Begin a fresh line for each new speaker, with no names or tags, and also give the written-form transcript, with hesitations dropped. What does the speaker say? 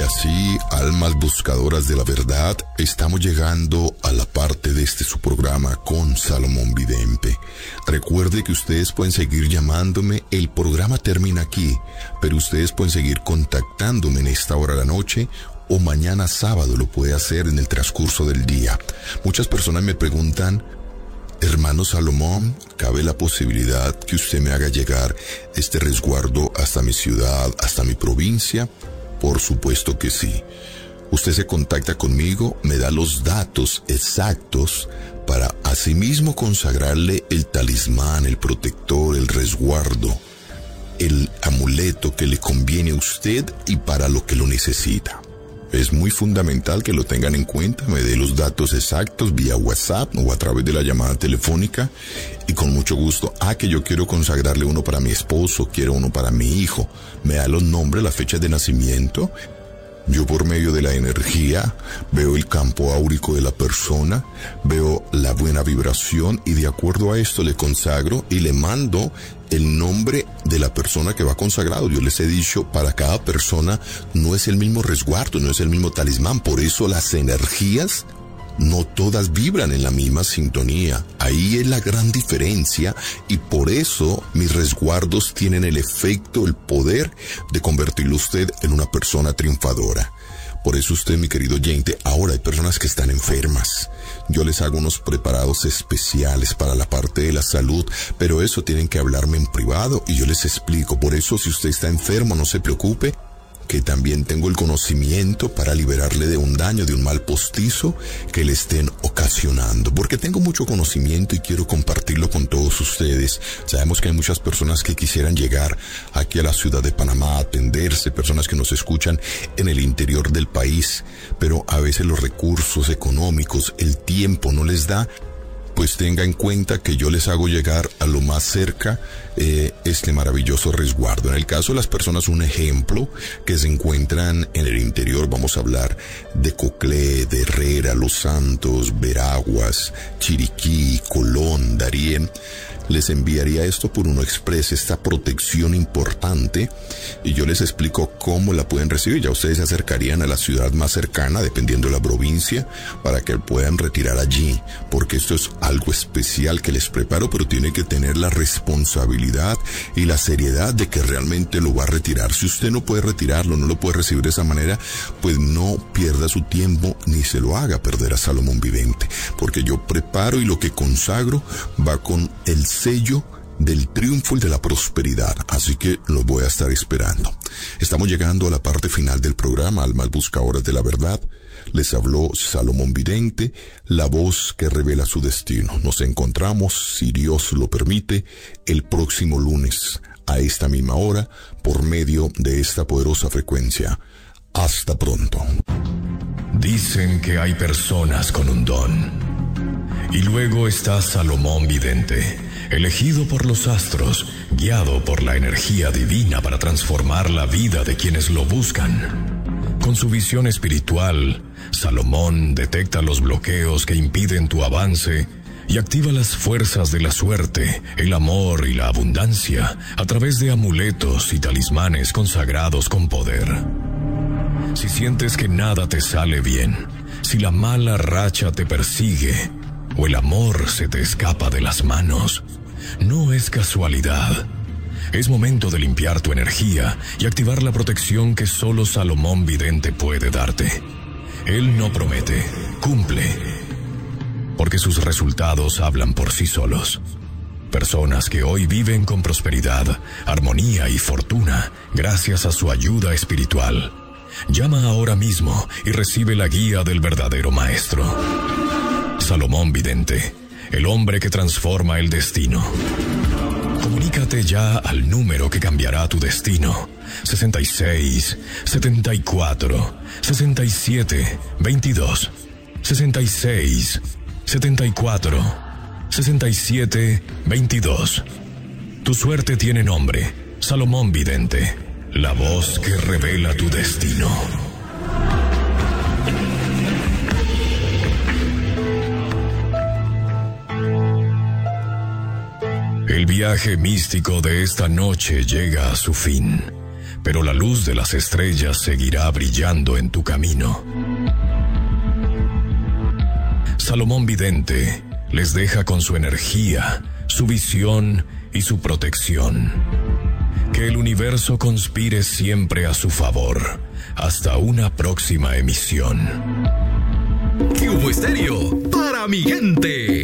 sí, almas buscadoras de la verdad, estamos llegando a la parte de su programa con Salomón Vidente. Recuerde que ustedes pueden seguir llamándome, el programa termina aquí, pero ustedes pueden seguir contactándome en esta hora de la noche o mañana sábado lo puede hacer en el transcurso del día. Muchas personas me preguntan, hermano Salomón, ¿cabe la posibilidad que usted me haga llegar este resguardo hasta mi ciudad, hasta mi provincia? Por supuesto que sí. Usted se contacta conmigo, me da los datos exactos para asimismo consagrarle el talismán, el protector, el resguardo, el amuleto que le conviene a usted y para lo que lo necesita. Es muy fundamental que lo tengan en cuenta, me dé los datos exactos vía WhatsApp o a través de la llamada telefónica y con mucho gusto. Que yo quiero consagrarle uno para mi esposo, quiero uno para mi hijo. Me da los nombres, las fechas de nacimiento. Yo por medio de la energía veo el campo áurico de la persona, veo la buena vibración y de acuerdo a esto le consagro y le mando el nombre de la persona que va consagrado. Yo les he dicho, para cada persona no es el mismo resguardo, no es el mismo talismán, por eso las energías no todas vibran en la misma sintonía. Ahí es la gran diferencia y por eso mis resguardos tienen el efecto, el poder de convertirlo usted en una persona triunfadora. Por eso usted, mi querido oyente, ahora hay personas que están enfermas. Yo les hago unos preparados especiales para la parte de la salud, pero eso tienen que hablarme en privado y yo les explico. Por eso, si usted está enfermo, no se preocupe, que también tengo el conocimiento para liberarle de un daño, de un mal postizo que le estén ocasionando. Porque tengo mucho conocimiento y quiero compartirlo con todos ustedes. Sabemos que hay muchas personas que quisieran llegar aquí a la ciudad de Panamá a atenderse, personas que nos escuchan en el interior del país, pero a veces los recursos económicos, el tiempo no les da. Pues tenga en cuenta que yo les hago llegar a lo más cerca este maravilloso resguardo. En el caso de las personas, un ejemplo, que se encuentran en el interior, vamos a hablar de Coclé, de Herrera, Los Santos, Veraguas, Chiriquí, Colón, Darién. Les enviaría esto por Uno Express, esta protección importante, y yo les explico cómo la pueden recibir. Ya ustedes se acercarían a la ciudad más cercana, dependiendo de la provincia, para que puedan retirar allí, porque esto es algo especial que les preparo, pero tiene que tener la responsabilidad y la seriedad de que realmente lo va a retirar. Si usted no puede retirarlo, no lo puede recibir de esa manera, pues no pierda su tiempo ni se lo haga perder a Salomón Vidente, porque yo preparo y lo que consagro va con el sello del triunfo y de la prosperidad, así que los voy a estar esperando. Estamos llegando a la parte final del programa, almas buscadoras de la verdad. Les habló Salomón Vidente, la voz que revela su destino. Nos encontramos, si Dios lo permite, el próximo lunes a esta misma hora por medio de esta poderosa frecuencia. Hasta pronto.
Dicen que hay personas con un don. Y luego está Salomón Vidente, elegido por los astros, guiado por la energía divina para transformar la vida de quienes lo buscan. Con su visión espiritual, Salomón detecta los bloqueos que impiden tu avance y activa las fuerzas de la suerte, el amor y la abundancia a través de amuletos y talismanes consagrados con poder. Si sientes que nada te sale bien, si la mala racha te persigue o el amor se te escapa de las manos, no es casualidad. Es momento de limpiar tu energía y activar la protección que solo Salomón Vidente puede darte. Él no promete, cumple, porque sus resultados hablan por sí solos. Personas que hoy viven con prosperidad, armonía y fortuna gracias a su ayuda espiritual. Llama ahora mismo y recibe la guía del verdadero maestro. Salomón Vidente, el hombre que transforma el destino. Comunícate ya al número que cambiará tu destino. 66 74 67 22. 66 74 67 22. Tu suerte tiene nombre, Salomón Vidente, la voz que revela tu destino. El viaje místico de esta noche llega a su fin, pero la luz de las estrellas seguirá brillando en tu camino. Salomón Vidente les deja con su energía, su visión y su protección. Que el universo conspire siempre a su favor. Hasta una próxima emisión.
¿Qué hubo, Estéreo? Para mi gente.